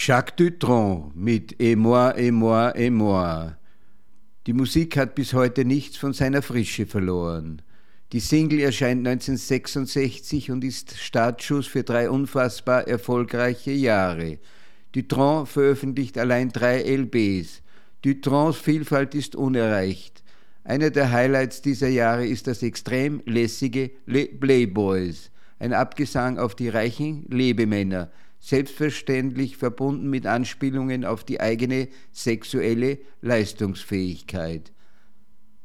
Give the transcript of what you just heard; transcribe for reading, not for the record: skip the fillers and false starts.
Jacques Dutronc mit Et moi, et moi, et moi. Die Musik hat bis heute nichts von seiner Frische verloren. Die Single erscheint 1966 und ist Startschuss für 3 unfassbar erfolgreiche Jahre. Dutronc veröffentlicht allein 3 LPs. Dutroncs Vielfalt ist unerreicht. Einer der Highlights dieser Jahre ist das extrem lässige Les Playboys, ein Abgesang auf die reichen Lebemänner, selbstverständlich verbunden mit Anspielungen auf die eigene sexuelle Leistungsfähigkeit.